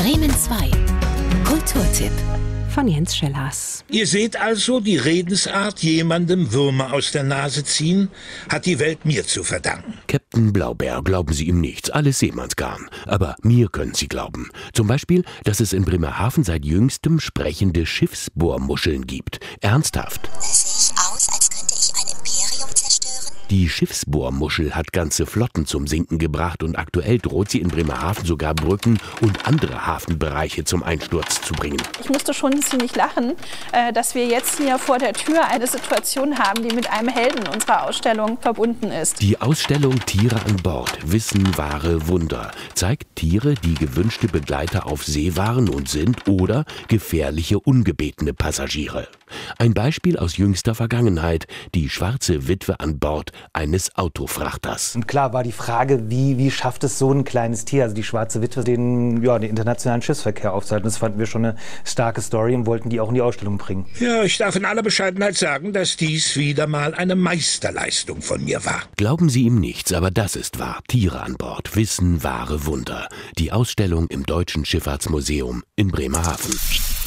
Bremen 2. Kulturtipp von Jens Schellers. Ihr seht also, die Redensart, jemandem Würmer aus der Nase ziehen, hat die Welt mir zu verdanken. Captain Blaubeer, glauben Sie ihm nichts, alles Seemannsgarn. Aber mir können Sie glauben. Zum Beispiel, dass es in Bremerhaven seit jüngstem sprechende Schiffsbohrmuscheln gibt. Ernsthaft. Sehe ich aus, als könnte ich ein Imperium zerstören? Die Schiffsbohrmuschel hat ganze Flotten zum Sinken gebracht und aktuell droht sie in Bremerhaven sogar Brücken und andere Hafenbereiche zum Einsturz zu bringen. Ich musste schon ziemlich lachen, dass wir jetzt hier vor der Tür eine Situation haben, die mit einem Helden unserer Ausstellung verbunden ist. Die Ausstellung Tiere an Bord, Wissen, wahre Wunder, zeigt Tiere, die gewünschte Begleiter auf See waren und sind oder gefährliche, ungebetene Passagiere. Ein Beispiel aus jüngster Vergangenheit, die schwarze Witwe an Bord eines Autofrachters. Und klar war die Frage, wie schafft es so ein kleines Tier, also die schwarze Witwe, den internationalen Schiffsverkehr aufzuhalten. Das fanden wir schon eine starke Story und wollten die auch in die Ausstellung bringen. Ja, ich darf in aller Bescheidenheit sagen, dass dies wieder mal eine Meisterleistung von mir war. Glauben Sie ihm nichts, aber das ist wahr. Tiere an Bord, Wissen, wahre Wunder. Die Ausstellung im Deutschen Schifffahrtsmuseum in Bremerhaven.